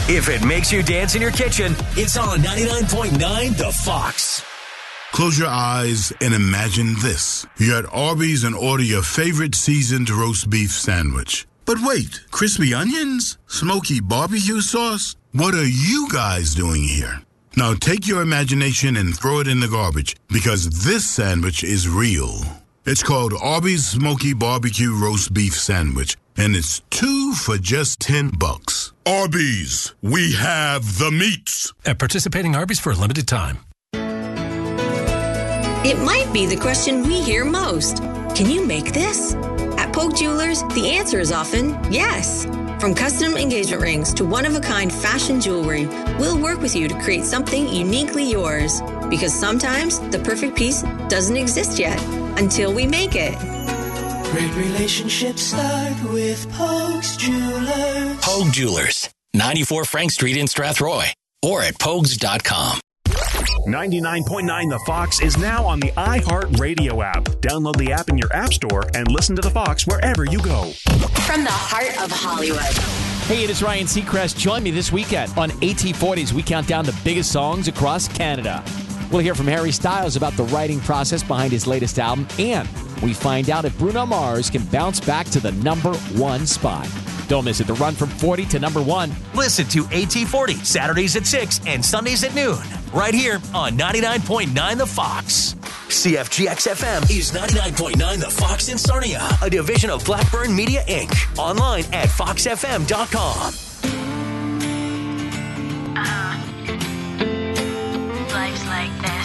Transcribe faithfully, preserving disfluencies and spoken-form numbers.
If it makes you dance in your kitchen, it's on ninety-nine point nine The Fox. Close your eyes and imagine this. You're at Arby's and order your favorite seasoned roast beef sandwich. But wait, crispy onions? Smoky barbecue sauce? What are you guys doing here? Now take your imagination and throw it in the garbage, because this sandwich is real. It's called Arby's Smoky Barbecue Roast Beef Sandwich, and it's two for just ten bucks. Arby's, we have the meats. At participating Arby's for a limited time. It might be the question we hear most. Can you make this? At Polk Jewelers, the answer is often yes. From custom engagement rings to one-of-a-kind fashion jewelry, we'll work with you to create something uniquely yours. Because sometimes the perfect piece doesn't exist yet until we make it. Great relationships start with Polk's Jewelers. Pogue Jewelers, ninety-four Frank Street in Strathroy, or at pogues dot com. ninety-nine point nine The Fox is now on the iHeartRadio app. Download the app in your app store and listen to The Fox wherever you go. From the heart of Hollywood. Hey, it is Ryan Seacrest. Join me this weekend on A T forty as we count down the biggest songs across Canada. We'll hear from Harry Styles about the writing process behind his latest album, and we find out if Bruno Mars can bounce back to the number one spot. Don't miss it. The run from forty to number one. Listen to A T forty, Saturdays at six and Sundays at noon, right here on ninety-nine point nine The Fox. C F G X F M is ninety-nine point nine The Fox in Sarnia, a division of Blackburn Media, Incorporated. Online at fox f m dot com.